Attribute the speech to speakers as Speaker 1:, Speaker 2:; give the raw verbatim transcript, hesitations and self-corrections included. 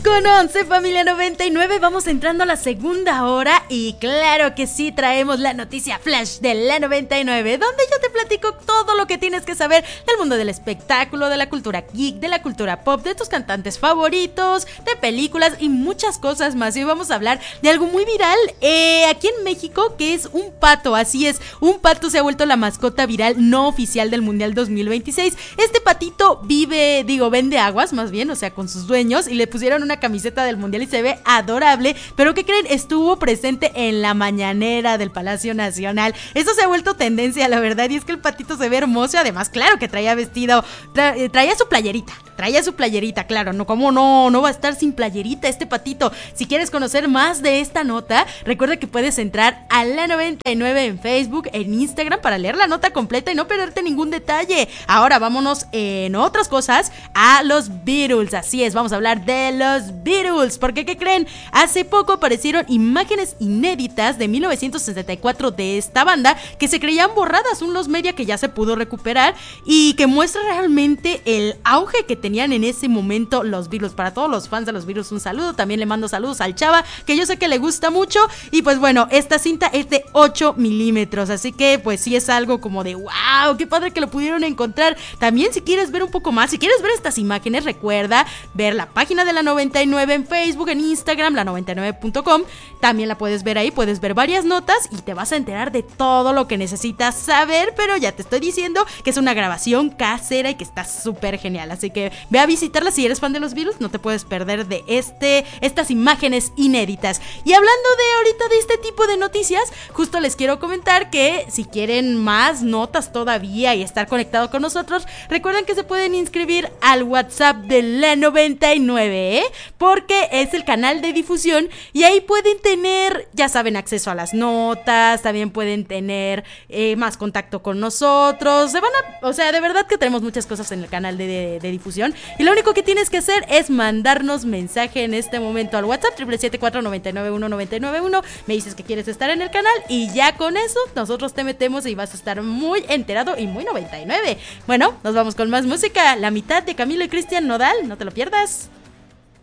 Speaker 1: Con once, familia noventa y nueve, vamos entrando a la segunda hora y claro que sí traemos la noticia flash de la noventa y nueve, donde yo te platico todo lo que tienes que saber del mundo del espectáculo, de la cultura geek, de la cultura pop, de tus cantantes favoritos, de películas y muchas cosas más. Y hoy vamos a hablar de algo muy viral eh, aquí en México, que es un pato. Así es, un pato se ha vuelto la mascota viral no oficial del Mundial dos mil veintiséis. Este patito vive, digo, vende aguas más bien, o sea, con sus dueños, y le pusieron una camiseta del Mundial y se ve adorable. Pero ¿qué creen? Estuvo presente en la mañanera del Palacio Nacional. Eso se ha vuelto tendencia, la verdad, y es que el patito se ve hermoso. Además, claro que traía vestido, tra traía su playerita, traía su playerita, claro, no, cómo no, no va a estar sin playerita este patito. Si quieres conocer más de esta nota, recuerda que puedes entrar a la noventa y nueve en Facebook, en Instagram, para leer la nota completa y no perderte ningún detalle. Ahora vámonos en otras cosas a los Beatles. Así es, vamos a hablar de los Beatles, porque ¿qué creen? Hace poco aparecieron imágenes inéditas de mil novecientos sesenta y cuatro de esta banda que se creían borradas, un los media que ya se pudo recuperar y que muestra realmente el auge que tenían en ese momento los Beatles. Para todos los fans de los Beatles, un saludo. También le mando saludos al Chava, que yo sé que le gusta mucho. Y pues bueno, esta cinta es de ocho milímetros, así que pues sí es algo como de wow, qué padre que lo pudieron encontrar. También, si quieres ver un poco más, si quieres ver estas imágenes, recuerda ver la página de la noventa y nueve en Facebook, en Instagram, la noventa y nueve punto com. También la puedes ver ahí, puedes ver varias notas y te vas a enterar de todo lo que necesitas saber. Pero ya te estoy diciendo que es una grabación casera y que está súper genial, así que ve a visitarla. Si eres fan de los Beatles, no te puedes perder de este, estas imágenes inéditas. Y hablando de ahorita de este tipo de noticias, justo les quiero comentar que si quieren más notas todavía y estar conectado con nosotros, recuerden que se pueden inscribir al WhatsApp de la noventa y nueve, ¿eh? Porque es el canal de difusión y ahí pueden tener, ya saben, acceso a las notas, también pueden tener eh, más contacto con nosotros. Se van a, o sea, de verdad que tenemos muchas cosas en el canal de, de, de difusión, y lo único que tienes que hacer es mandarnos mensaje en este momento al WhatsApp siete siete siete, cuatro nueve nueve, uno nueve nueve uno. Me dices que quieres estar en el canal y ya con eso nosotros te metemos y vas a estar muy enterado y muy noventa y nueve. Bueno, nos vamos con más música, La Mitad de Camilo y Cristian Nodal, no te lo pierdas.